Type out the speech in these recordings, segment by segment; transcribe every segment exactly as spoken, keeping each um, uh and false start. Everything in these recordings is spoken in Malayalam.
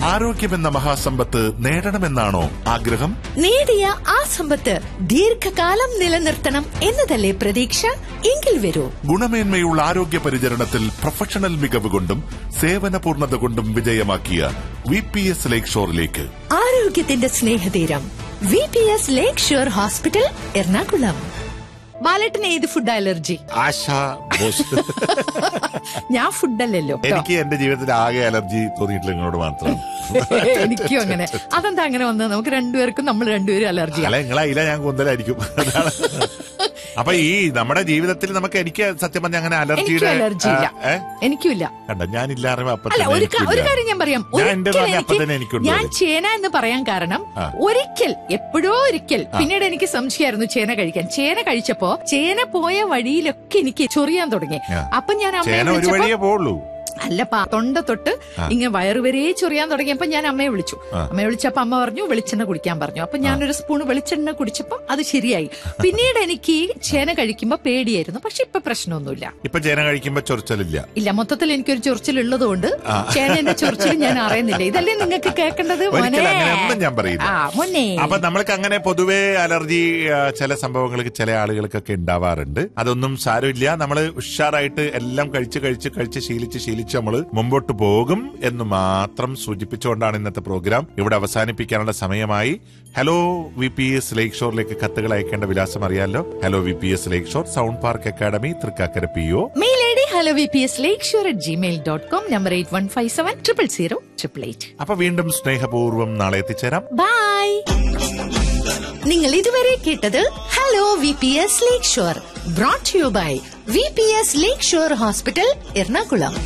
ആരോഗ്യമെന്ന മഹാസമ്പത്ത് നേടണമെന്നാണോ ആഗ്രഹം? നേടിയ ആ സമ്പത്ത് ദീർഘകാലം നിലനിർത്തണം എന്നതല്ലേ പ്രതീക്ഷ? എങ്കിൽ വരൂ, ഗുണമേന്മയുള്ള ആരോഗ്യ പരിചരണത്തിൽ പ്രൊഫഷണൽ മികവ് കൊണ്ടും സേവന പൂർണ്ണത കൊണ്ടും വിജയമാക്കിയ വി പി എസ് ലേക്ക് ഷോറിലേക്ക്. ആരോഗ്യത്തിന്റെ സ്നേഹതീരം വി പി എസ് ലേക്ക് ഷോർ ഹോസ്പിറ്റൽ, എറണാകുളം. ബാലേട്ടന് ഏത് ഫുഡ് അലർജി? ആശ ബോസ്. ഞാൻ ഫുഡല്ലല്ലോ. എനിക്ക് എന്റെ ജീവിതത്തിൽ ആകെ അലർജി തോന്നിയിട്ടില്ല നിങ്ങളോട് മാത്രം. എനിക്കും അങ്ങനെ. അതെന്താ അങ്ങനെ വന്നത്? നമുക്ക് രണ്ടുപേർക്കും നമ്മൾ രണ്ടുപേരും അലർജി. അല്ല, നിങ്ങളായില്ല, ഞാൻ കൂന്തലായിരിക്കും. അപ്പൊ ഈ നമ്മുടെ ജീവിതത്തിൽ നമുക്ക് എനിക്ക് സത്യം പറഞ്ഞ അങ്ങനെ അലർജിയുടെ അലർജി ഇല്ല, എനിക്കില്ല. കണ്ട ഞാനില്ല. ഒരു കാര്യം ഞാൻ പറയാം, ഞാൻ ചേന എന്ന് പറയാൻ കാരണം ഒരിക്കൽ എപ്പോഴോ ഒരിക്കൽ പിന്നീട് എനിക്ക് സംശയമായിരുന്നു ചേന കഴിക്കാൻ. ചേന കഴിച്ചപ്പോ ചേന പോയ വഴിയിലൊക്കെ എനിക്ക് ചൊറിയാൻ തുടങ്ങി. അപ്പൊ ഞാൻ അമ്മയെ പോവുള്ളൂ അല്ല തൊണ്ട തൊട്ട് ഇങ്ങനെ വയറുവരെ ചൊറിയാൻ തുടങ്ങിയപ്പോ ഞാൻ അമ്മയെ വിളിച്ചു. അമ്മയെ വിളിച്ചപ്പോ അമ്മ പറഞ്ഞു വെളിച്ചെണ്ണ കുടിക്കാൻ പറഞ്ഞു. അപ്പൊ ഞാനൊരു സ്പൂൺ വെളിച്ചെണ്ണ കുടിച്ചപ്പോ അത് ശരിയായി. പിന്നീട് എനിക്ക് ചേന കഴിക്കുമ്പോ പേടിയായിരുന്നു, പക്ഷെ ഇപ്പൊ പ്രശ്നമൊന്നുമില്ല. ഇപ്പൊ ചേന കഴിക്കുമ്പോ ചൊറിച്ചിലില്ല. ഇല്ല, മൊത്തത്തിൽ എനിക്കൊരു ചൊറിച്ചിലുള്ളത് കൊണ്ട് ചേനന്റെ ചൊറിച്ചിൽ ഞാൻ അറിയുന്നില്ല. ഇതല്ലേ നിങ്ങൾക്ക് കേൾക്കേണ്ടത്? ഞാൻ പറയുന്നു. അപ്പൊ നമ്മൾക്ക് അങ്ങനെ പൊതുവെ അലർജി ചില സംഭവങ്ങൾക്ക് ചില ആളുകൾക്കൊക്കെ ഉണ്ടാവാറുണ്ട്. അതൊന്നും സാരമില്ല. നമ്മള് ഉഷാറായിട്ട് എല്ലാം കഴിച്ച് കഴിച്ച് കഴിച്ച് ശീലിച്ച് ശീലിച്ച് നമ്മള് മുമ്പോട്ട് പോകും എന്ന് മാത്രം സൂചിപ്പിച്ചുകൊണ്ടാണ് ഇന്നത്തെ പ്രോഗ്രാം ഇവിടെ അവസാനിപ്പിക്കാനുള്ള സമയമായി. ഹലോ വി പി എസ് ലേക്ക് ഷോറിലേക്ക് കത്തുകൾ അയക്കേണ്ട വിലാസം അറിയാലോ. Hello V P S lake shore, sound park academy, Thrikkakara P O. Mail I D hello V P S lake shore at Gmail dot com. Number eight one five seven triple zero triple eight. അപ്പൊ വീണ്ടും സ്നേഹപൂർവ്വം നാളെ എത്തിച്ചേരാം. ബൈ. നിങ്ങൾ ഇതുവരെ കേട്ടത് hello V P S lake shore, brought you by V P S lake shore hospital, Ernakulam.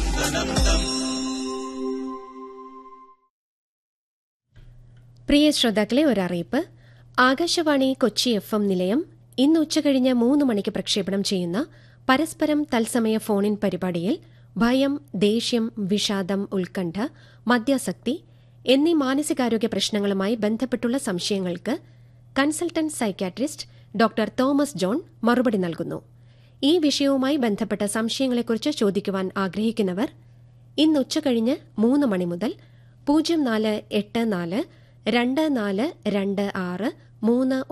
പ്രിയ ശ്രോതാക്കളെ, ഒരറിയിപ്പ്. ആകാശവാണി കൊച്ചി എഫ് എം നിലയം ഇന്ന് ഉച്ചകഴിഞ്ഞ് മൂന്ന് മണിക്ക് പ്രക്ഷേപണം ചെയ്യുന്ന പരസ്പരം തത്സമയ ഫോണിൻ പരിപാടിയിൽ ഭയം, ദേഷ്യം, വിഷാദം, ഉത്കണ്ഠ, മദ്യാസക്തി എന്നീ മാനസികാരോഗ്യ പ്രശ്നങ്ങളുമായി ബന്ധപ്പെട്ടുള്ള സംശയങ്ങൾക്ക് consultant psychiatrist doctor Thomas John മറുപടി നൽകുന്നു. ഈ വിഷയവുമായി ബന്ധപ്പെട്ട സംശയങ്ങളെക്കുറിച്ച് ചോദിക്കുവാൻ ആഗ്രഹിക്കുന്നവർ ഇന്ന് ഉച്ചകഴിഞ്ഞ് മൂന്ന് മണി മുതൽ പൂജ്യം നാല് എട്ട് നാല് രണ്ട് നാല് രണ്ട് ആറ് മൂന്ന്